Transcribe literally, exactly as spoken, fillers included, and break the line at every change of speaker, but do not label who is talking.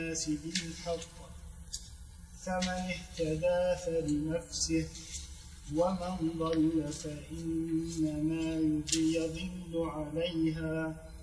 الناس بالحق فمن اهتدى فلنفسه ومن ضل فإنما يضل عليها